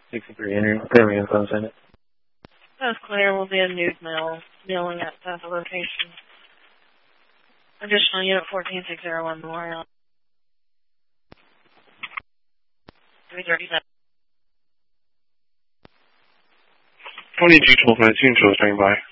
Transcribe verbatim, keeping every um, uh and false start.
sixty-three entering. Clear info, send it. That's clear. Will be a nude mail mailing at the location. Additional unit fourteen six zero one Memorial. three thirty-seven. twenty G twelve nineteen, show standing by.